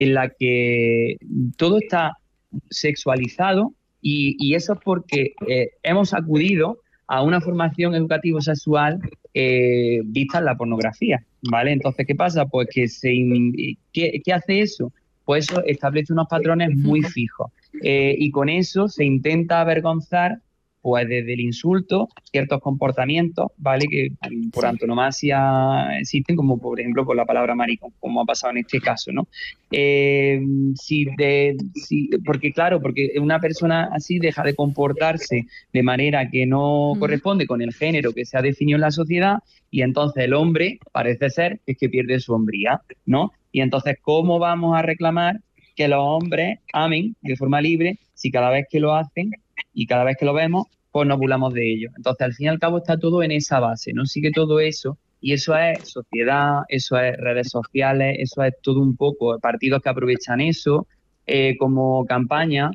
en la que todo está sexualizado y eso es porque hemos acudido a una formación educativo-sexual vista en la pornografía, ¿vale? Entonces, ¿qué pasa? Pues que ¿qué hace eso? Pues eso establece unos patrones muy fijos y con eso se intenta avergonzar pues desde el insulto, ciertos comportamientos, ¿vale? Que por antonomasia existen, como por ejemplo por la palabra maricón, como ha pasado en este caso, ¿no? Porque una persona así deja de comportarse de manera que no corresponde con el género que se ha definido en la sociedad y entonces el hombre parece ser que pierde su hombría, ¿no? Y entonces, ¿cómo vamos a reclamar que los hombres amen de forma libre si cada vez que lo hacen y cada vez que lo vemos, pues nos burlamos de ello? Entonces, al fin y al cabo, está todo en esa base, ¿no? Sigue todo eso, y eso es sociedad, eso es redes sociales, eso es todo un poco partidos que aprovechan eso como campaña,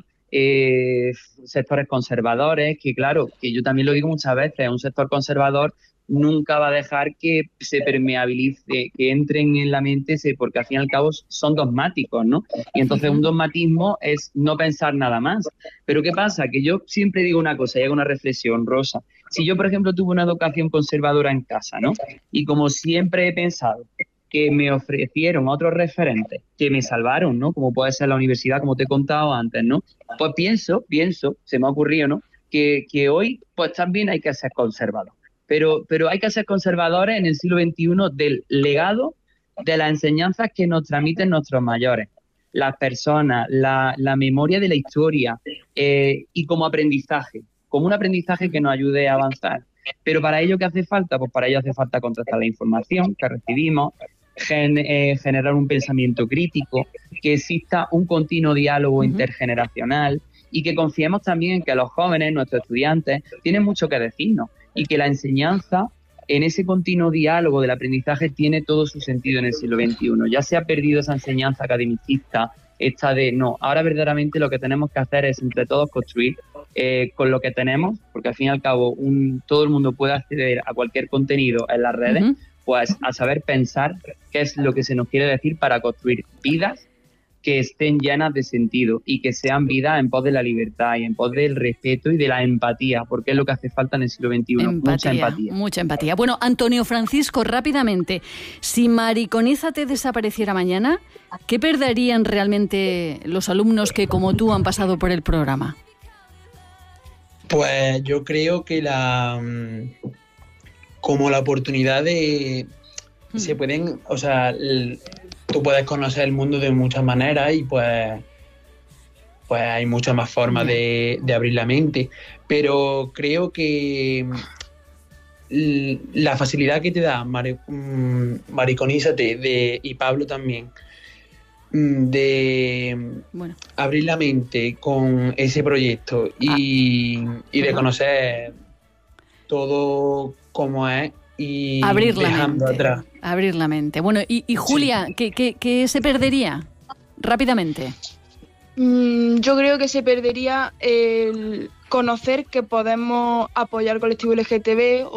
sectores conservadores, que claro, que yo también lo digo muchas veces, un sector conservador nunca va a dejar que se permeabilice, que entren en la mente, porque al fin y al cabo son dogmáticos, ¿no? Y entonces un dogmatismo es no pensar nada más. Pero ¿qué pasa? Que yo siempre digo una cosa y hago una reflexión, Rosa. Si yo, por ejemplo, tuve una educación conservadora en casa, ¿no? Y como siempre he pensado que me ofrecieron otros referentes que me salvaron, ¿no? Como puede ser la universidad, como te he contado antes, ¿no? Pues pienso, se me ha ocurrido, ¿no? Que hoy, pues también hay que ser conservador. Pero hay que ser conservadores en el siglo XXI del legado de las enseñanzas que nos transmiten nuestros mayores, las personas, la memoria de la historia y como aprendizaje, como un aprendizaje que nos ayude a avanzar. Pero para ello, ¿qué hace falta? Pues para ello hace falta contrastar la información que recibimos, generar un pensamiento crítico, que exista un continuo diálogo intergeneracional y que confiemos también en que los jóvenes, nuestros estudiantes, tienen mucho que decirnos y que la enseñanza en ese continuo diálogo del aprendizaje tiene todo su sentido en el siglo XXI. Ya se ha perdido esa enseñanza academicista, esta de no, ahora verdaderamente lo que tenemos que hacer es entre todos construir con lo que tenemos, porque al fin y al cabo todo el mundo puede acceder a cualquier contenido en las redes, pues a saber pensar qué es lo que se nos quiere decir para construir vidas que estén llenas de sentido y que sean vidas en pos de la libertad y en pos del respeto y de la empatía, porque es lo que hace falta en el siglo XXI, mucha empatía. Bueno, Antonio Francisco, rápidamente, si Mariconízate desapareciera mañana, ¿qué perderían realmente los alumnos que, como tú, han pasado por el programa? Pues yo creo que como la oportunidad de... Se pueden, o sea... Tú puedes conocer el mundo de muchas maneras y pues hay muchas más formas de abrir la mente, pero creo que la facilidad que te da Mariconízate y Pablo también de abrir la mente con ese proyecto y de conocer todo como es y abrir la dejando mente, atrás. Abrir la mente. Bueno, y Julia, sí. ¿qué se perdería? Rápidamente. Yo creo que se perdería el conocer que podemos apoyar al colectivo LGTB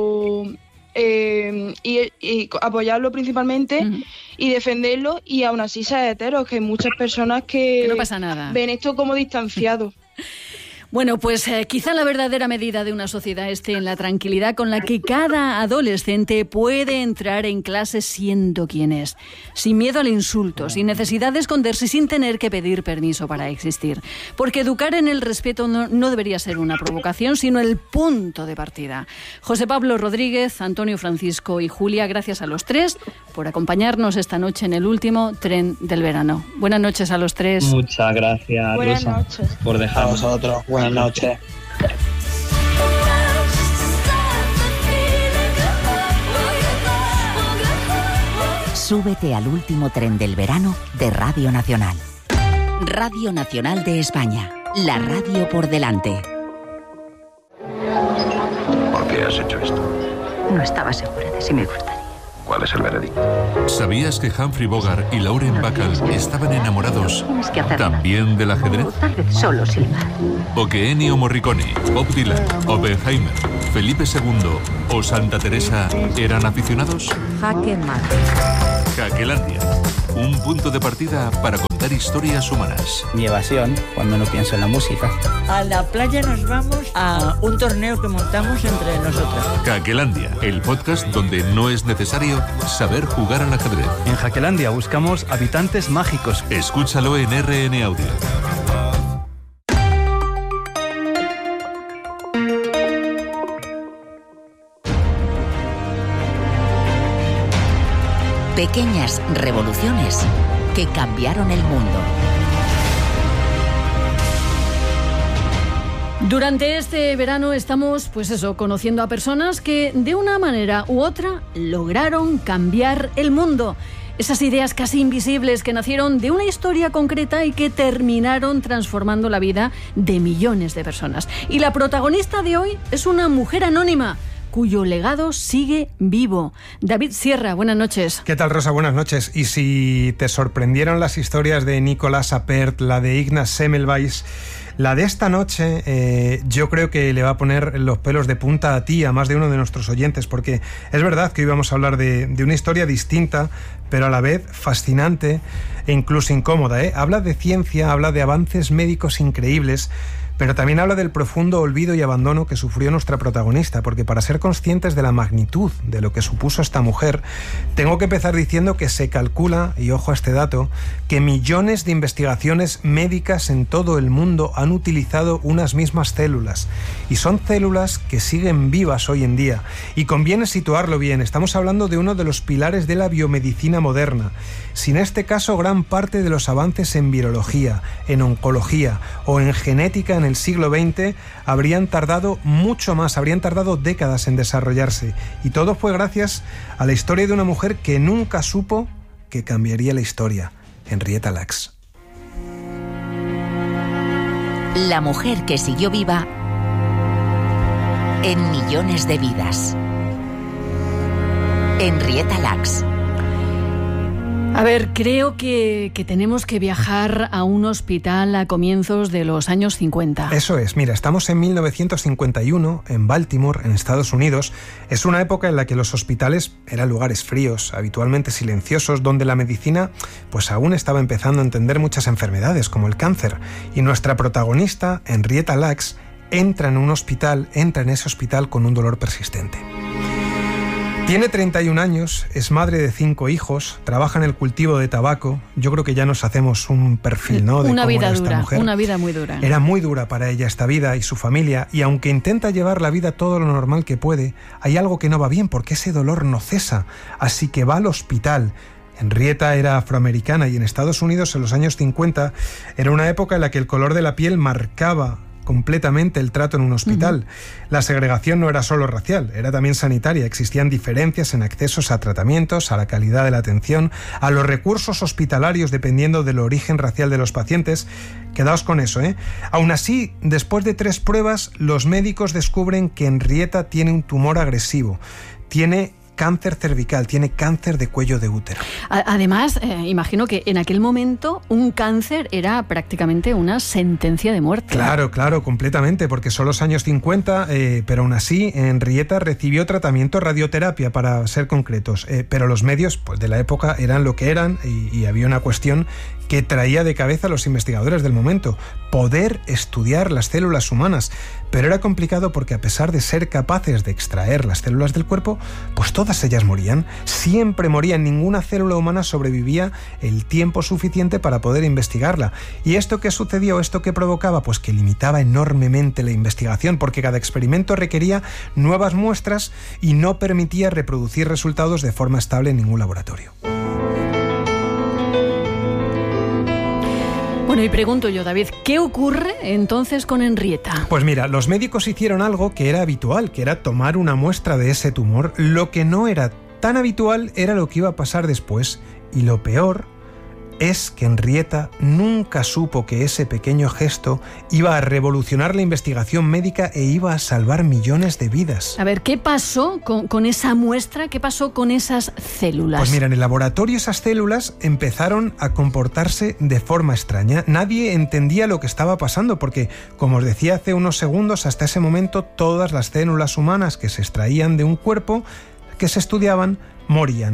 y apoyarlo principalmente y defenderlo, y aún así ser heteros, que hay muchas personas que no pasa nada. Ven esto como distanciado. Bueno, pues quizá la verdadera medida de una sociedad esté en la tranquilidad con la que cada adolescente puede entrar en clase siendo quien es, sin miedo al insulto, sin necesidad de esconderse, sin tener que pedir permiso para existir. Porque educar en el respeto no debería ser una provocación, sino el punto de partida. José Pablo Rodríguez, Antonio Francisco y Julia, gracias a los tres por acompañarnos esta noche en el último tren del verano. Buenas noches a los tres. Muchas gracias, Buenas Rosa, noches. por dejar A vosotros. Buenas noches. Súbete al último tren del verano de Radio Nacional. Radio Nacional de España. La radio por delante. ¿Por qué has hecho esto? No estaba segura de si me gustaría. ¿Cuál es el veredicto? ¿Sabías que Humphrey Bogart y Lauren Bacall estaban enamorados también del ajedrez? O tal vez solo silbar. ¿O que Ennio Morricone, Bob Dylan, Oppenheimer, Felipe II o Santa Teresa eran aficionados? Jaque mate. Jaquelandia. un punto de partida para contar historias humanas. Mi evasión, cuando no pienso en la música. A la playa nos vamos a un torneo que montamos entre nosotros. Jaquelandia, el podcast donde no es necesario saber jugar al ajedrez. En Jaquelandia buscamos habitantes mágicos. Escúchalo en RN Audio. Pequeñas revoluciones que cambiaron el mundo. Durante este verano estamos, conociendo a personas que de una manera u otra lograron cambiar el mundo. Esas ideas casi invisibles que nacieron de una historia concreta y que terminaron transformando la vida de millones de personas. Y la protagonista de hoy es una mujer anónima, cuyo legado sigue vivo. David Sierra, buenas noches. ¿Qué tal, Rosa? Buenas noches. Y si te sorprendieron las historias de Nicolas Appert, la de Ignaz Semmelweis, la de esta noche yo creo que le va a poner los pelos de punta a ti, a más de uno de nuestros oyentes, porque es verdad que hoy vamos a hablar de una historia distinta, pero a la vez fascinante e incluso incómoda, ¿eh? Habla de ciencia, habla de avances médicos increíbles, pero también habla del profundo olvido y abandono que sufrió nuestra protagonista, porque para ser conscientes de la magnitud de lo que supuso esta mujer, tengo que empezar diciendo que se calcula, y ojo a este dato, que millones de investigaciones médicas en todo el mundo han utilizado unas mismas células, y son células que siguen vivas hoy en día. Y conviene situarlo bien, estamos hablando de uno de los pilares de la biomedicina moderna. Sin este caso, gran parte de los avances en virología, en oncología o en genética en el siglo XX habrían tardado mucho más, habrían tardado décadas en desarrollarse. Y todo fue gracias a la historia de una mujer que nunca supo que cambiaría la historia, Henrietta Lacks. La mujer que siguió viva en millones de vidas. Henrietta Lacks. A ver, creo que tenemos que viajar a un hospital a comienzos de los años 50. Eso es, mira, estamos en 1951, en Baltimore, en Estados Unidos. Es una época en la que los hospitales eran lugares fríos, habitualmente silenciosos, donde la medicina pues aún estaba empezando a entender muchas enfermedades, como el cáncer. Y nuestra protagonista, Henrietta Lacks, entra en ese hospital con un dolor persistente. Tiene 31 años, es madre de 5 hijos, trabaja en el cultivo de tabaco. Yo creo que ya nos hacemos un perfil, ¿no?, de una cómo vida era esta dura, mujer. una vida muy dura. Era muy dura para ella esta vida y su familia, y aunque intenta llevar la vida todo lo normal que puede, hay algo que no va bien porque ese dolor no cesa, así que va al hospital. Henrietta era afroamericana y en Estados Unidos en los años 50 era una época en la que el color de la piel marcaba completamente el trato en un hospital. La segregación no era solo racial, era también sanitaria. Existían diferencias en accesos a tratamientos, a la calidad de la atención, a los recursos hospitalarios dependiendo del origen racial de los pacientes. Quedaos con eso, ¿eh? Aún así, después de 3 pruebas, los médicos descubren que Henrietta tiene un tumor agresivo. Tiene cáncer cervical, tiene cáncer de cuello de útero. Además, imagino que en aquel momento un cáncer era prácticamente una sentencia de muerte. Claro, completamente, porque son los años 50, pero aún así Henrietta recibió tratamiento, radioterapia para ser concretos, pero los medios pues, de la época eran lo que eran y había una cuestión que traía de cabeza a los investigadores del momento: poder estudiar las células humanas. Pero era complicado porque a pesar de ser capaces de extraer las células del cuerpo, pues todas ellas morían. Siempre morían, ninguna célula humana sobrevivía el tiempo suficiente para poder investigarla. ¿Y esto qué sucedió? ¿Esto qué provocaba? Pues que limitaba enormemente la investigación, porque cada experimento requería nuevas muestras y no permitía reproducir resultados de forma estable en ningún laboratorio. Bueno, y pregunto yo, David, ¿qué ocurre entonces con Henrietta? Pues mira, los médicos hicieron algo que era habitual, que era tomar una muestra de ese tumor. Lo que no era tan habitual era lo que iba a pasar después. Y lo peor es que Henrietta nunca supo que ese pequeño gesto iba a revolucionar la investigación médica e iba a salvar millones de vidas. A ver, ¿qué pasó con esa muestra? ¿Qué pasó con esas células? Pues mira, en el laboratorio esas células empezaron a comportarse de forma extraña. Nadie entendía lo que estaba pasando porque, como os decía hace unos segundos, hasta ese momento todas las células humanas que se extraían de un cuerpo, que se estudiaban, morían.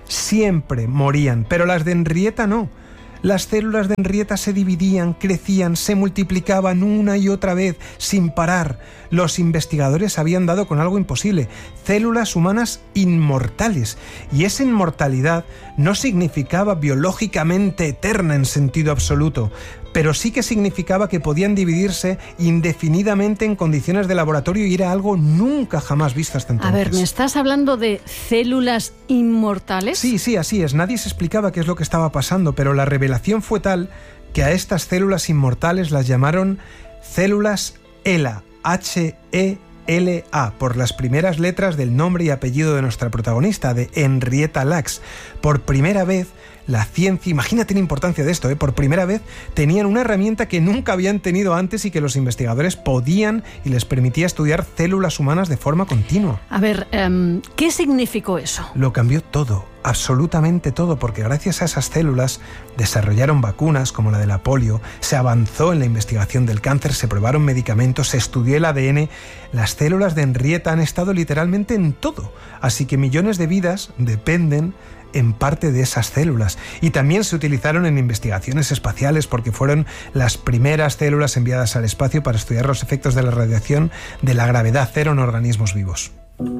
siempre morían, pero las de Henrietta no. Las células de Henrietta se dividían, crecían, se multiplicaban una y otra vez, sin parar. Los investigadores habían dado con algo imposible: células humanas inmortales. Y esa inmortalidad no significaba biológicamente eterna en sentido absoluto, pero sí que significaba que podían dividirse indefinidamente en condiciones de laboratorio, y era algo nunca jamás visto hasta entonces. A ver, ¿me estás hablando de células inmortales? Sí, así es. Nadie se explicaba qué es lo que estaba pasando, pero la revelación fue tal que a estas células inmortales las llamaron células HeLa, H-E-L-A, por las primeras letras del nombre y apellido de nuestra protagonista, de Henrietta Lacks. Por primera vez, la ciencia, imagínate la importancia de esto, por primera vez tenían una herramienta que nunca habían tenido antes y que los investigadores podían y les permitía estudiar células humanas de forma continua. A ver, ¿qué significó eso? Lo cambió todo, absolutamente todo, porque gracias a esas células desarrollaron vacunas como la de la polio, se avanzó en la investigación del cáncer, se probaron medicamentos, se estudió el ADN. Las células de Henrietta han estado literalmente en todo, así que millones de vidas dependen en parte de esas células, y también se utilizaron en investigaciones espaciales porque fueron las primeras células enviadas al espacio para estudiar los efectos de la radiación de la gravedad cero en organismos vivos.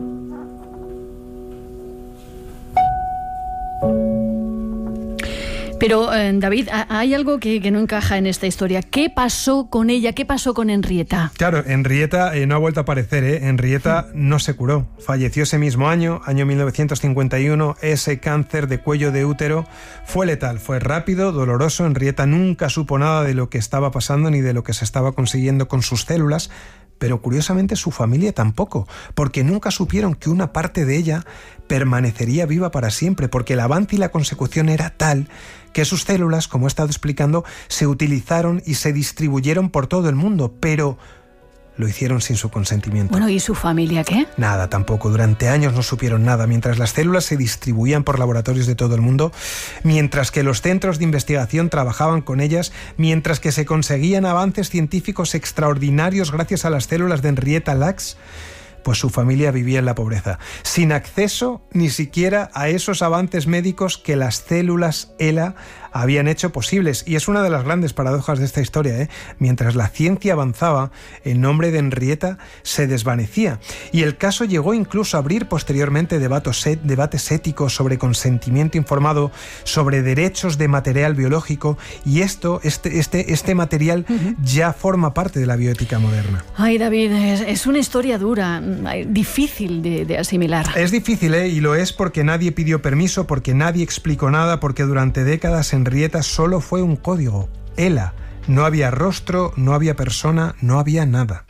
Pero, David, hay algo que no encaja en esta historia. ¿Qué pasó con ella? ¿Qué pasó con Henrietta? Claro, Henrietta no ha vuelto a aparecer, Henrietta no se curó. Falleció ese mismo año 1951. Ese cáncer de cuello de útero fue letal, fue rápido, doloroso. Henrietta nunca supo nada de lo que estaba pasando ni de lo que se estaba consiguiendo con sus células. Pero curiosamente su familia tampoco, porque nunca supieron que una parte de ella permanecería viva para siempre, porque el avance y la consecución era tal que sus células, como he estado explicando, se utilizaron y se distribuyeron por todo el mundo, pero lo hicieron sin su consentimiento. Bueno, ¿y su familia qué? Nada, tampoco. Durante años no supieron nada, mientras las células se distribuían por laboratorios de todo el mundo, mientras que los centros de investigación trabajaban con ellas, mientras que se conseguían avances científicos extraordinarios gracias a las células de Henrietta Lacks, pues su familia vivía en la pobreza, sin acceso ni siquiera a esos avances médicos que las células HeLa habían hecho posibles. Y es una de las grandes paradojas de esta historia, Mientras la ciencia avanzaba, el nombre de Henrietta se desvanecía. Y el caso llegó incluso a abrir posteriormente debates éticos sobre consentimiento informado, sobre derechos de material biológico, y este material ya forma parte de la bioética moderna. Ay, David, es una historia dura, difícil de asimilar. Es difícil, y lo es porque nadie pidió permiso, porque nadie explicó nada, porque durante décadas Henrietta solo fue un código, HeLa. No había rostro, no había persona, no había nada.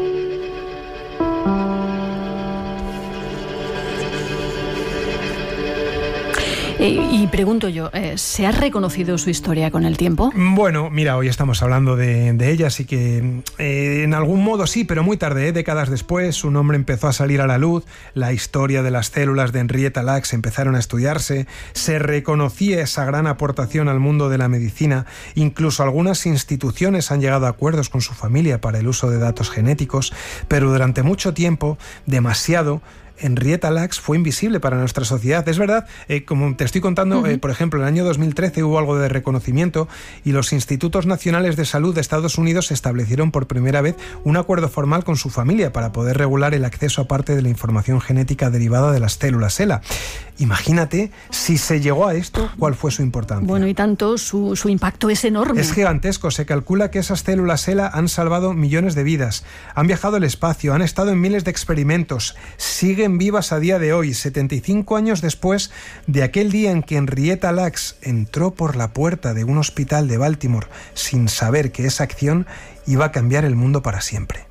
Y pregunto yo, ¿se ha reconocido su historia con el tiempo? Bueno, mira, hoy estamos hablando de ella, así que en algún modo sí, pero muy tarde, décadas después, su nombre empezó a salir a la luz, la historia de las células de Henrietta Lacks empezaron a estudiarse, se reconocía esa gran aportación al mundo de la medicina, incluso algunas instituciones han llegado a acuerdos con su familia para el uso de datos genéticos, pero durante mucho tiempo, demasiado, Henrietta Lacks fue invisible para nuestra sociedad. Es verdad, como te estoy contando, por ejemplo, en el año 2013 hubo algo de reconocimiento y los Institutos Nacionales de Salud de Estados Unidos establecieron por primera vez un acuerdo formal con su familia para poder regular el acceso a parte de la información genética derivada de las células HeLa. Imagínate, si se llegó a esto, ¿cuál fue su importancia? Bueno, y tanto, su impacto es enorme. Es gigantesco. Se calcula que esas células HeLa han salvado millones de vidas, han viajado al espacio, han estado en miles de experimentos, siguen vivas a día de hoy, 75 años después de aquel día en que Henrietta Lacks entró por la puerta de un hospital de Baltimore sin saber que esa acción iba a cambiar el mundo para siempre.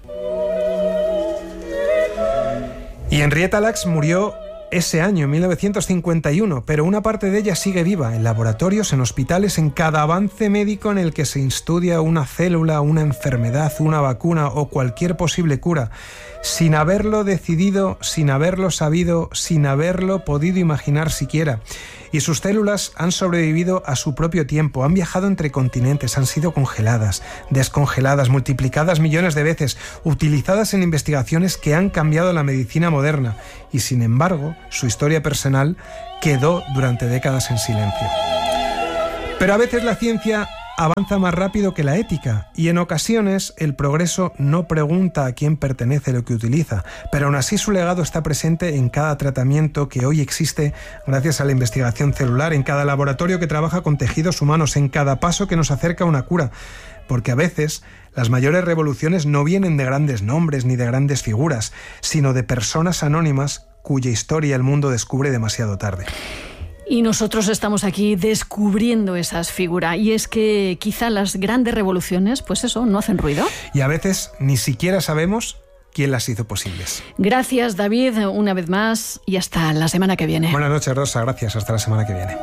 Y Henrietta Lacks murió ese año, en 1951, pero una parte de ella sigue viva, en laboratorios, en hospitales, en cada avance médico en el que se estudia una célula, una enfermedad, una vacuna o cualquier posible cura, sin haberlo decidido, sin haberlo sabido, sin haberlo podido imaginar siquiera. y sus células han sobrevivido a su propio tiempo, han viajado entre continentes, han sido congeladas, descongeladas, multiplicadas millones de veces, utilizadas en investigaciones que han cambiado la medicina moderna, y sin embargo, su historia personal quedó durante décadas en silencio. Pero a veces la ciencia avanza más rápido que la ética, y en ocasiones el progreso no pregunta a quién pertenece lo que utiliza, pero aún así su legado está presente en cada tratamiento que hoy existe gracias a la investigación celular, en cada laboratorio que trabaja con tejidos humanos, en cada paso que nos acerca a una cura, porque a veces las mayores revoluciones no vienen de grandes nombres ni de grandes figuras, sino de personas anónimas cuya historia el mundo descubre demasiado tarde. Y nosotros estamos aquí descubriendo esas figuras. Y es que quizá las grandes revoluciones, pues eso, no hacen ruido. Y a veces ni siquiera sabemos quién las hizo posibles. Gracias, David, una vez más, y hasta la semana que viene. Buenas noches, Rosa. Gracias. Hasta la semana que viene.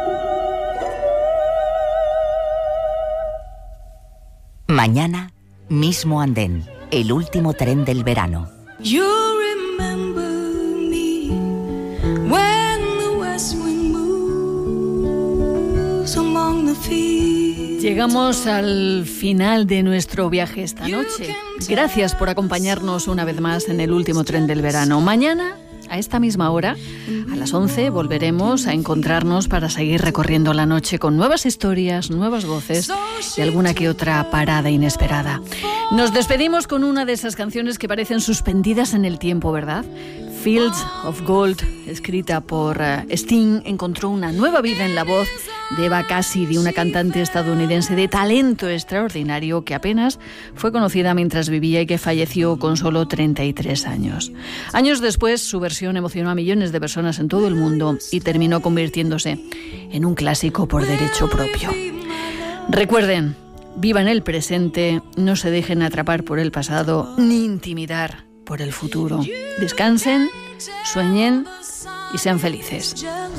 Mañana, mismo andén. El último tren del verano. You remember me when the west wind moves among the fields. Llegamos al final de nuestro viaje esta noche. Gracias por acompañarnos una vez más en el último tren del verano. Mañana, a esta misma hora, a las 11, volveremos a encontrarnos para seguir recorriendo la noche con nuevas historias, nuevas voces y alguna que otra parada inesperada. Nos despedimos con una de esas canciones que parecen suspendidas en el tiempo, ¿verdad? Fields of Gold, escrita por Sting, encontró una nueva vida en la voz de Eva Cassidy, una cantante estadounidense de talento extraordinario que apenas fue conocida mientras vivía y que falleció con solo 33 años. Años después, su versión emocionó a millones de personas en todo el mundo y terminó convirtiéndose en un clásico por derecho propio. Recuerden, vivan el presente, no se dejen atrapar por el pasado ni intimidar por el futuro. Descansen, sueñen y sean felices.